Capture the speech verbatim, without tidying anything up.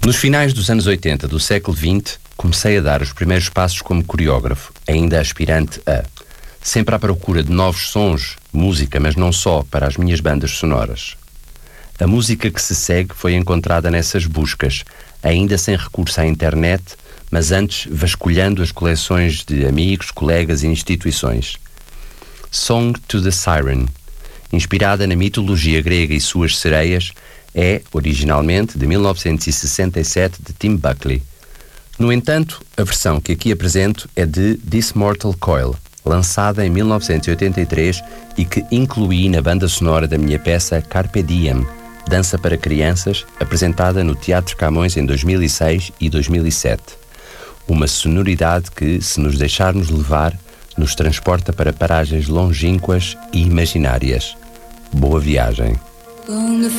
Nos finais dos anos oitenta do século vinte, comecei a dar os primeiros passos como coreógrafo, ainda aspirante a, sempre à procura de novos sons, música, mas não só, para as minhas bandas sonoras. A música que se segue foi encontrada nessas buscas, ainda sem recurso à internet, mas antes vasculhando as coleções de amigos, colegas e instituições. Song to the Siren, inspirada na mitologia grega e suas sereias, é, originalmente, de mil novecentos e sessenta e sete, de Tim Buckley. No entanto, a versão que aqui apresento é de This Mortal Coil, lançada em mil novecentos e oitenta e três e que incluí na banda sonora da minha peça Carpe Diem, dança para crianças, apresentada no Teatro Camões em dois mil e seis e dois mil e sete. Uma sonoridade que, se nos deixarmos levar, nos transporta para paragens longínquas e imaginárias. Boa viagem.